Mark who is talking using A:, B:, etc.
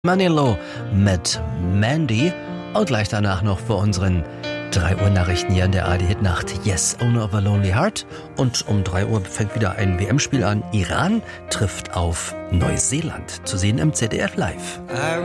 A: Manilow mit Mandy und gleich danach noch für unseren 3 Uhr Nachrichten hier in der ARD-Hitnacht Yes, Owner of a Lonely Heart. Und um 3 Uhr fängt wieder ein WM-Spiel an. Iran trifft auf Neuseeland. Zu sehen im ZDF Live.